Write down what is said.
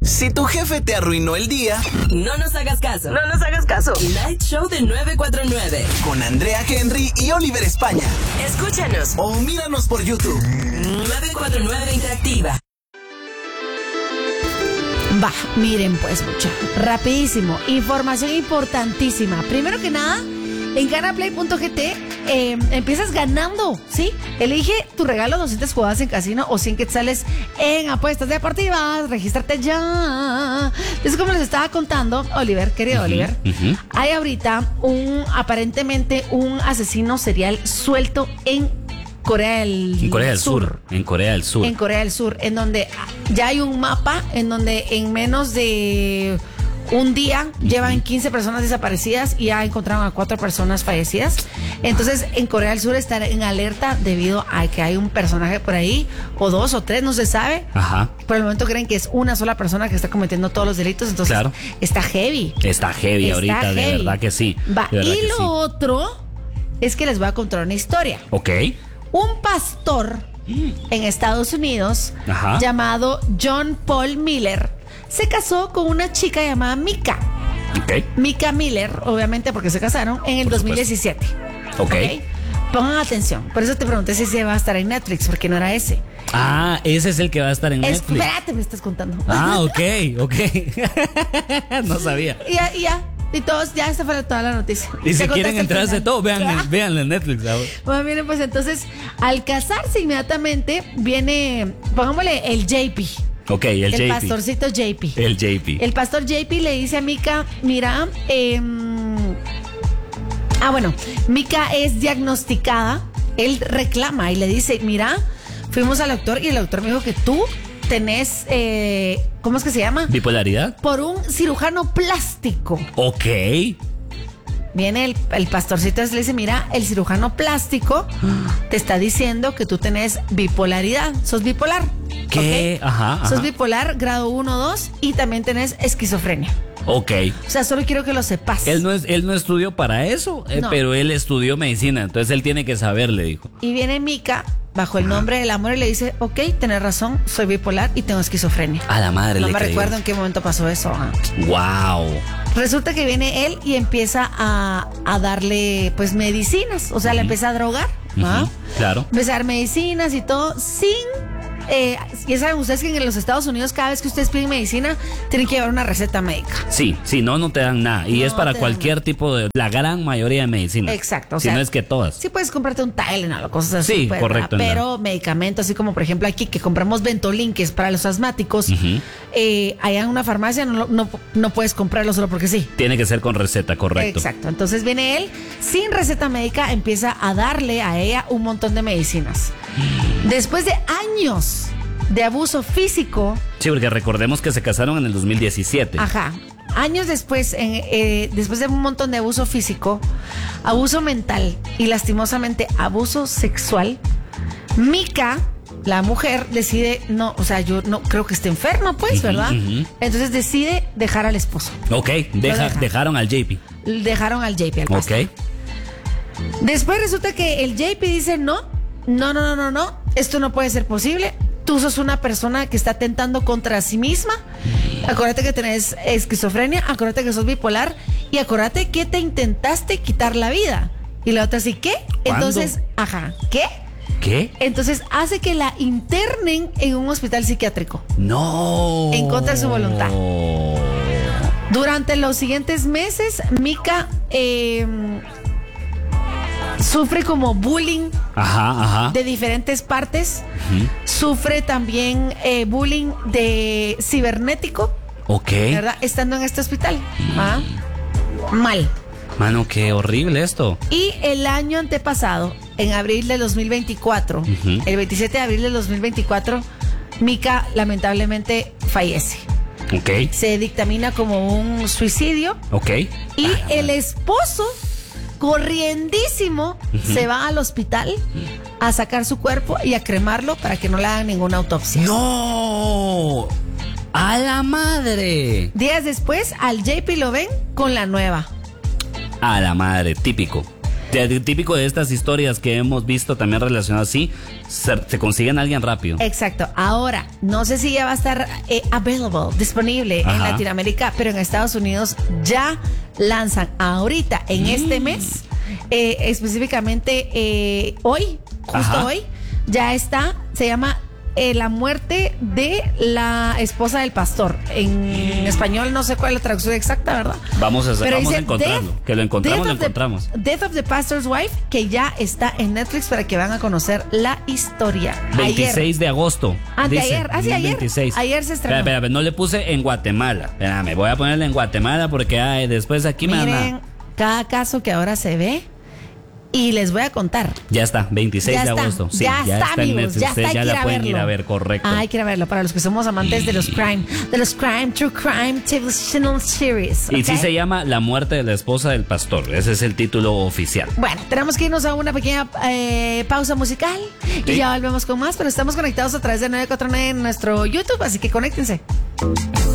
Si tu jefe te arruinó el día, no nos hagas caso. No nos hagas caso. Night Show de 949. Con Andrea Henry y Oliver España. Escúchanos. O míranos por YouTube. 949 Interactiva. Va, miren pues, mucha. Rapidísimo. Información importantísima. Primero que nada, en ganaplay.gt empiezas ganando, ¿sí? Elige tu regalo, 200 jugadas en casino o 100 quetzales en apuestas deportivas. Regístrate ya. Es como les estaba contando, Oliver, querido Oliver. Hay ahorita aparentemente un asesino serial suelto en Corea del Sur. En Corea del Sur. En Corea del Sur, en donde ya hay un mapa en donde en menos de un día llevan 15 personas desaparecidas y ya encontraron a 4 personas fallecidas. Entonces, en Corea del Sur están en alerta debido a que hay un personaje por ahí, o 2 o 3, no se sabe. Ajá. Por el momento creen que es una sola persona que está cometiendo todos los delitos. Entonces, claro, está heavy. Está heavy ahorita, heavy. de verdad que sí. Va. Y lo otro es que les voy a contar una historia. Ok. Un pastor en Estados Unidos, Ajá, llamado John Paul Miller, se casó con una chica llamada Mika. Ok. Mika Miller, obviamente porque se casaron en el 2017. Ok. Pongan atención. Por eso te pregunté si se va a estar en Netflix, porque no era ese. Ah, ese es el que va a estar en Netflix. Espérate, me estás contando. Ah, ok. No sabía. Ya. Y todos, ya esta fue toda la noticia. Y si quieren enterarse de todo, véanlo en Netflix. Bueno, miren, pues entonces, al casarse inmediatamente, viene, pongámosle el JP. Ok, el JP. El pastorcito JP. El JP. El pastor JP le dice a Mika, mira, Mika es diagnosticada. Él reclama y le dice, mira, fuimos al doctor y el doctor me dijo que tú tenés, ¿cómo es que se llama? ¿Bipolaridad? Por un cirujano plástico. Ok. Viene el pastorcito y le dice, mira, el cirujano plástico te está diciendo que tú tenés bipolaridad. Sos bipolar. ¿Qué? ¿Okay? Ajá. Sos bipolar grado 1 2 y también tenés esquizofrenia. Ok. O sea, solo quiero que lo sepas. Él no estudió para eso, No. pero él estudió medicina, entonces él tiene que saber, le dijo. Y viene Mika bajo el nombre del amor y le dice, ok, tenés razón, soy bipolar y tengo esquizofrenia. A la madre No le me creyó. recuerdo en qué momento pasó eso. Wow. Resulta que viene él y empieza a darle pues medicinas, o sea, le empieza a drogar. Claro. Empieza a dar medicinas y todo sin... ya saben ustedes que en los Estados Unidos cada vez que ustedes piden medicina tienen que llevar una receta médica. Sí, no te dan nada. Y No es para te dan cualquier tipo de... La gran mayoría de medicina. Exacto. Si no es que todas. Sí puedes comprarte un Tylenol o cosas así. Sí, pues, correcto. Pero medicamentos, así como por ejemplo aquí que compramos Ventolin, que es para los asmáticos, allá en una farmacia no puedes comprarlo solo porque sí. Tiene que ser con receta, correcto. Exacto. Entonces viene él, sin receta médica, empieza a darle a ella un montón de medicinas. Después de años de abuso físico. Sí, porque recordemos que se casaron en el 2017. Ajá. Años después, después de un montón de abuso físico, abuso mental y lastimosamente abuso sexual, Mika, la mujer, decide, no, o sea, yo no creo que esté enferma, pues, ¿verdad? Entonces decide dejar al esposo. Ok, dejaron al JP. Dejaron al JP, al pastor. Ok. Después resulta que el JP dice, no, esto no puede ser posible. Tú sos una persona que está atentando contra sí misma. Acuérdate que tenés esquizofrenia, acuérdate que sos bipolar y acuérdate que te intentaste quitar la vida. Y la otra así, ¿qué? ¿Cuándo? Entonces, ¿qué? ¿Qué? Entonces hace que la internen en un hospital psiquiátrico. No. En contra de su voluntad. Durante los siguientes meses, Mika sufre como bullying de diferentes partes. Sufre también bullying de cibernético. Ok. ¿Verdad? Estando en este hospital. Mal. Mano, qué horrible esto. Y el año antepasado, en abril de 2024, el 27 de abril de 2024, Mika lamentablemente fallece. Ok. Se dictamina como un suicidio. Ok. Y el esposo, corriendísimo, se va al hospital a sacar su cuerpo y a cremarlo para que no le hagan ninguna autopsia. ¡No! ¡A la madre! Días después, al JP lo ven con la nueva. A la madre, típico. Típico de estas historias que hemos visto también relacionadas así, se consiguen a alguien rápido. Exacto. Ahora, no sé si ya va a estar available, disponible en Ajá. Latinoamérica, pero en Estados Unidos ya lanzan ahorita, en este mes, específicamente hoy, justo Ajá. hoy, ya está, se llama La muerte de la esposa del pastor. En español no sé cuál es la traducción exacta, ¿verdad? Vamos a Pero dice encontrarlo. Que lo encontramos, lo encontramos. Death of the Pastor's Wife, que ya está en Netflix para que van a conocer la historia. 26 de agosto. Anteayer, dice, ayer. 26. Ayer se estrenó. Espera, no le puse en Guatemala. Espérame, voy a ponerle en Guatemala porque después aquí me van Miren, a... cada caso que ahora se ve y les voy a contar. Ya está, 26 Ya de está, agosto. Sí, ya está, en amigos, Netflix. ya Ustedes está, ya hay que la pueden ir verlo. a ver, correcto. Hay que ir a verlo para los que somos amantes de los crime, true crime, television series. Y sí ¿ok? se llama La muerte de la esposa del pastor. Ese es el título oficial. Bueno, tenemos que irnos a una pequeña pausa musical y Sí. ya volvemos con más, pero estamos conectados a través de 949 en nuestro YouTube, así que conéctense.